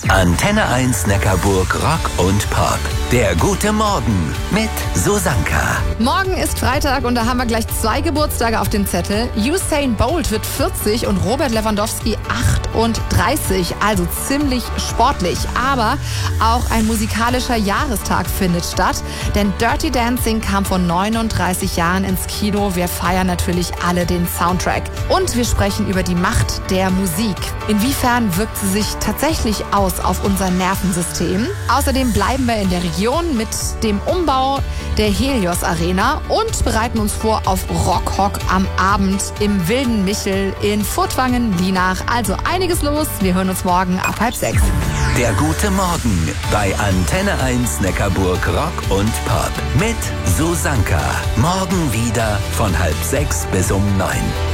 Antenne 1 Neckarburg Rock und Pop. Der gute Morgen mit Susanka. Morgen ist Freitag und da haben wir gleich 2 Geburtstage auf dem Zettel. Usain Bolt wird 40 und Robert Lewandowski 38. Also ziemlich sportlich. Aber auch ein musikalischer Jahrestag findet statt. Denn Dirty Dancing kam vor 39 Jahren ins Kino. Wir feiern natürlich alle den Soundtrack. Und wir sprechen über die Macht der Musik. Inwiefern wirkt sie sich tatsächlich aus auf unser Nervensystem? Außerdem bleiben wir in der Region mit dem Umbau der Helios Arena und bereiten uns vor auf Rockhock am Abend im Wilden Michel in Furtwangen-Lienach. Also einiges los. Wir hören uns morgen ab 5:30. Der gute Morgen bei Antenne 1 Neckarburg Rock und Pop mit Susanka. Morgen wieder von 5:30 bis um 9.